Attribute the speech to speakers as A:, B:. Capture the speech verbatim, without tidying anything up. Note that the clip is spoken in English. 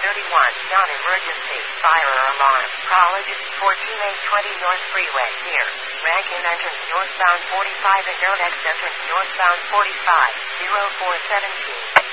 A: thirty-one, non-emergency, fire alarm, college, fourteen eight twenty North Freeway, near Rankin entrance northbound forty-five and Nonex entrance northbound forty-five, zero four seventeen.